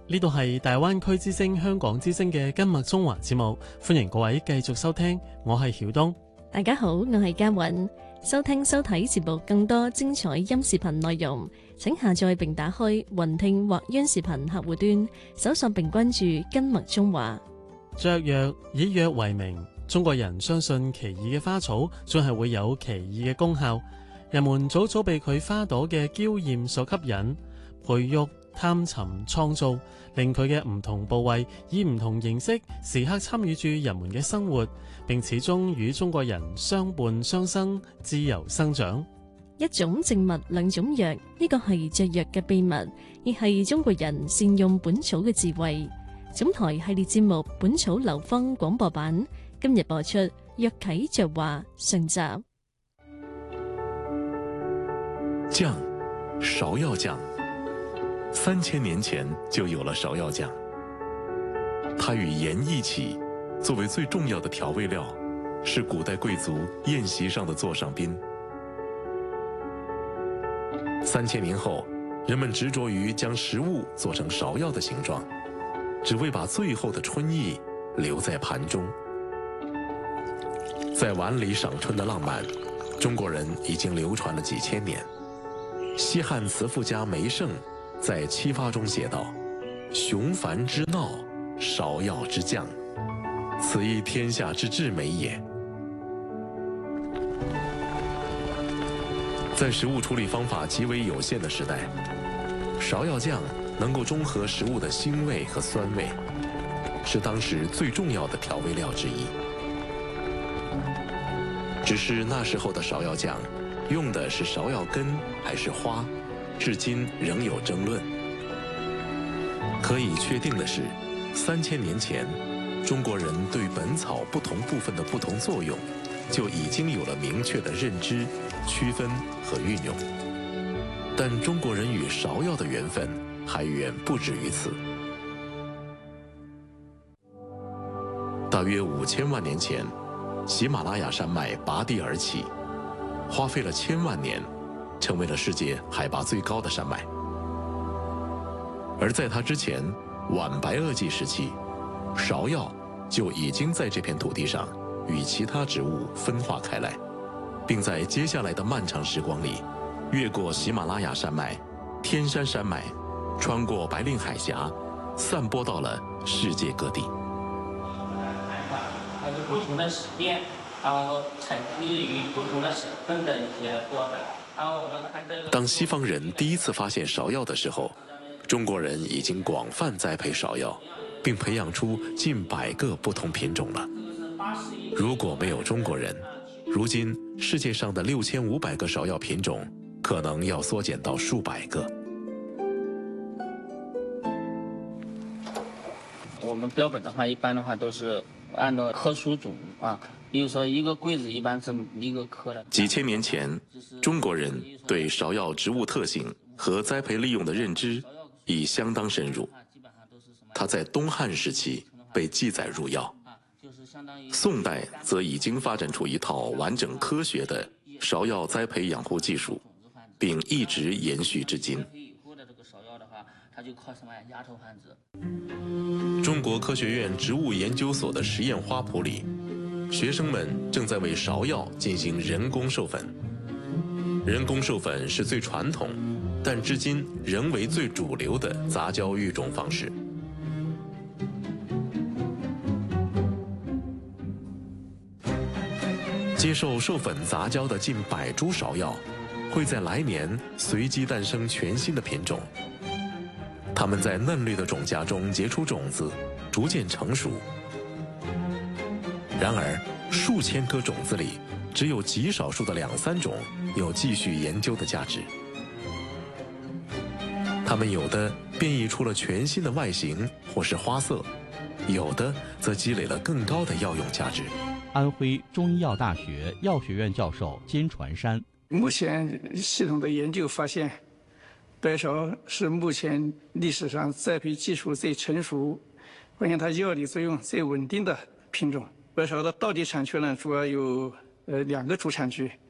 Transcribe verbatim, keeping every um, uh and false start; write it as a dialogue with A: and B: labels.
A: 呢度係大灣區之聲香港之聲嘅今麥中華節目，歡迎各位繼續收聽，我係曉東。
B: 大家好，我係嘉韻。收聽收睇節目更多精彩音視頻內容，請下載並打開雲聽或央視頻客戶端，搜索並關注今麥中華。
A: 雀藥以藥為名，中國人相信奇異嘅花草總係會有奇異嘅功效，人們早早被佢花朵嘅嬌艷所吸引，培育、探尋、創造，令佢嘅唔同部位以唔同形式時刻參與住人們嘅生活，並始終與中國人相伴相生，自由生長。
B: 一種植物，兩種藥，呢個係雀藥嘅秘密，亦係中國人善用本草嘅智慧。總台系列節目《本草流芳》廣播版今日播出《藥啟著話》上集。
C: 醬，芍藥醬。三千年前就有了芍藥醬，它與鹽一起，作為最重要的調味料，是古代貴族宴席上的座上賓。三千年後，人們執着於將食物做成芍藥的形狀，只為把最後的春意留在盤中。在碗裡賞春的浪漫，中國人已經流傳了幾千年。西漢詞賦家梅聖在七發中寫道：雄繁之鬧，芍藥之醬，此亦天下之至美也。在食物處理方法極為有限的時代，芍藥醬能夠中和食物的腥味和酸味，是當時最重要的調味料之一。只是那時候的芍藥醬用的是芍藥根還是花，至今仍有爭論。可以確定的是，三千年前，中國人對本草不同部分的不同作用，就已經有了明確的認知、區分和運用。但中國人與芍藥的緣分還遠不止於此。大約五千萬年前，喜馬拉雅山脈拔地而起，花費了千萬年，成為了世界海拔最高的山脈。而在它之前，晚白垩紀時期，芍藥就已經在這片土地上與其他植物分化開來，並在接下來的漫長時光裡，越過喜馬拉雅山脈、天山山脈，穿過白令海峽，散播到了世界各地。
D: 它是不同的時間，然後產自於不同的省份的一些果粉。然後我們看這個。
C: 當西方人第一次發現芍藥的時候，中國人已經廣泛栽培芍藥，並培養出近百個不同品種了。如果沒有中國人，如今世界上的六千五百個芍藥品種可能要縮減到數百個。
D: 我們標本的話，一般的話都是按照科屬種啊，比如說一個櫃子一般是一個科的。
C: 幾千年前，中國人對芍藥植物特性和栽培利用的認知已相當深入，它在東漢時期被記載入藥，宋代則已經發展出一套完整科學的芍藥栽培養護技術，並一直延續至今。中國科學院植物研究所的實驗花圃裡，學生們正在為芍藥進行人工授粉。人工授粉是最傳統，但至今仍為最主流的雜交育種方式。接受授粉雜交的近百株芍藥，會在來年隨機誕生全新的品種。它們在嫩綠的種莢中結出種子，逐漸成熟。然而，數千顆種子裡，只有極少數的兩三種有繼續研究的價值。它們有的變異出了全新的外形或是花色，有的則積累了更高的藥用價值。
E: 安徽中醫藥大學藥學院教授金傳山：
F: 目前系統的研究發現，白芍是目前歷史上栽培技術最成熟，發現它藥理作用最穩定的品種。白芍的道地產區呢，主要有呃兩個主產區。